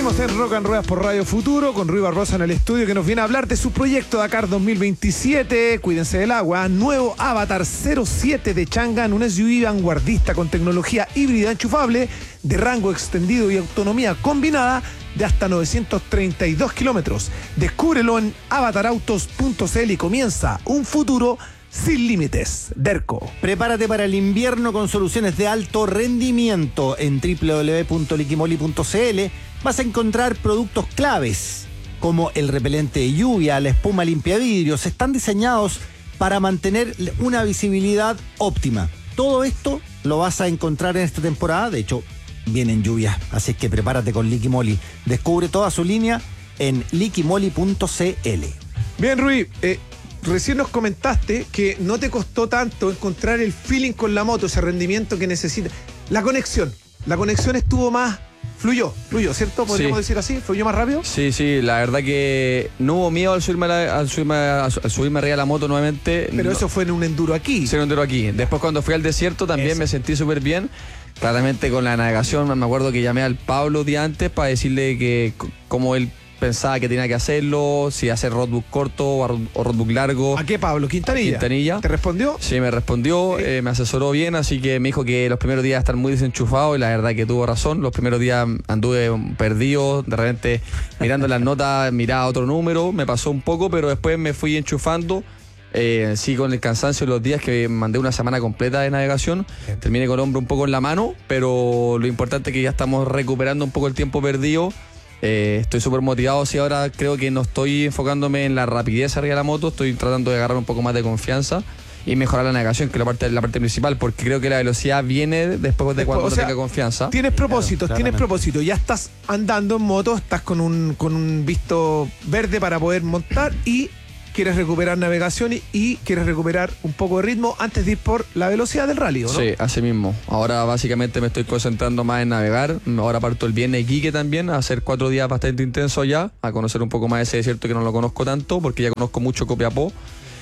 Seguimos en Rock and Ruedas por Radio Futuro con Rui Barbosa en el estudio, que nos viene a hablar de su proyecto Dakar 2027. Cuídense del agua. Nuevo Avatar 07 de Chang'an, un SUV vanguardista con tecnología híbrida enchufable de rango extendido y autonomía combinada de hasta 932 kilómetros. Descúbrelo en avatarautos.cl y comienza un futuro sin límites. Derco. Prepárate para el invierno con soluciones de alto rendimiento. En www.liquimoli.cl vas a encontrar productos claves como el repelente de lluvia, la espuma limpiavidrios. Están diseñados para mantener una visibilidad óptima. Todo esto lo vas a encontrar en esta temporada. De hecho, vienen lluvias, así que prepárate con Liquimoli. Descubre toda su línea en liquimoli.cl. Bien, Rui, recién nos comentaste que no te costó tanto encontrar el feeling con la moto, ese rendimiento que necesita. La conexión estuvo más... Fluyó, ¿cierto? ¿Podríamos decir así? ¿Fluyó más rápido? Sí, la verdad que no hubo miedo al subirme arriba de la moto nuevamente. Pero eso fue en un enduro aquí. Sí, en un enduro aquí. Después cuando fui al desierto también me sentí súper bien. Claramente con la navegación, me acuerdo que llamé al Pablo día antes para decirle que como él pensaba que tenía que hacerlo, si hacer roadbook corto o roadbook largo. ¿A qué, Pablo? ¿Quintanilla? ¿Te respondió? Sí, me respondió, me asesoró bien, así que me dijo que los primeros días estar muy desenchufado y la verdad que tuvo razón. Los primeros días anduve perdido, de repente mirando las notas miraba otro número, me pasó un poco, pero después me fui enchufando. Sí, con el cansancio de los días que mandé una semana completa de navegación, terminé con el hombro un poco en la mano, pero lo importante es que ya estamos recuperando un poco el tiempo perdido. Estoy súper motivado, sí, ahora creo que no estoy enfocándome en la rapidez arriba de la moto, estoy tratando de agarrar un poco más de confianza y mejorar la navegación, que es la parte principal, porque creo que la velocidad viene después de cuando tenga confianza. Tienes propósitos, ya estás andando en moto, estás con un visto verde para poder montar y quieres recuperar navegación y quieres recuperar un poco de ritmo antes de ir por la velocidad del rally, ¿no? Sí, así mismo. Ahora básicamente me estoy concentrando más en navegar. Ahora parto el viernes Iquique también, a hacer 4 días bastante intensos ya, a conocer un poco más ese desierto que no lo conozco tanto, porque ya conozco mucho Copiapó.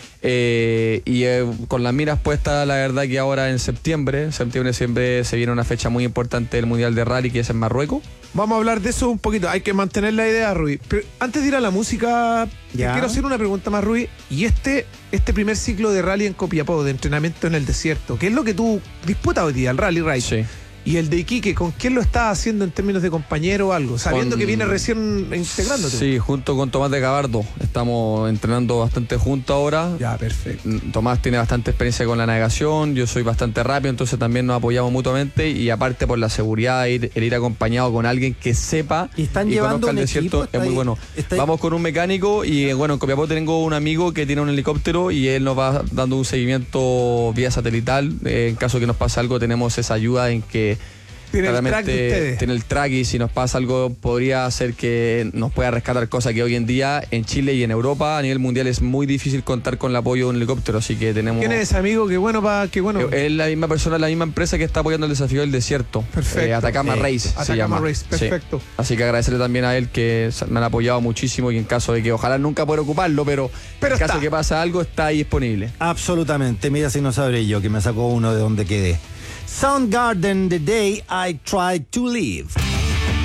Con las miras puestas, la verdad que ahora en septiembre siempre se viene una fecha muy importante del Mundial de Rally, que es en Marruecos. Vamos a hablar de eso un poquito, hay que mantener la idea, Rui. Pero antes de ir a la música, te quiero hacer una pregunta más, Rui. Y este primer ciclo de rally en Copiapó, de entrenamiento en el desierto, ¿qué es lo que tú disputas hoy día, el Rally Ride? Sí. Y el de Iquique, ¿con quién lo estás haciendo en términos de compañero o algo? Sabiendo que viene recién integrándote. Sí, junto con Tomás de Gabardo. Estamos entrenando bastante juntos ahora. Ya, perfecto. Tomás tiene bastante experiencia con la navegación, yo soy bastante rápido, entonces también nos apoyamos mutuamente. Y aparte por la seguridad, el ir acompañado con alguien que sepa y conozca el desierto es muy bueno. Vamos con un mecánico y bueno, en Copiapó tengo un amigo que tiene un helicóptero y él nos va dando un seguimiento vía satelital. En caso que nos pase algo, tenemos esa ayuda en que tiene el track y si nos pasa algo podría ser que nos pueda rescatar, cosas que hoy en día en Chile y en Europa a nivel mundial es muy difícil contar con el apoyo de un helicóptero, así que tenemos... ¿Quién es ese amigo? Qué bueno. Es la misma persona, la misma empresa que está apoyando el desafío del desierto. Perfecto. Atacama Race se llama. Race, perfecto. Sí. Así que agradecerle también a él que me han apoyado muchísimo y en caso de que ojalá nunca pueda ocuparlo, pero en caso de que pase algo está ahí disponible. Absolutamente, mira si no sabré yo que me sacó uno de donde quedé. Soundgarden, The Day I Tried to Live.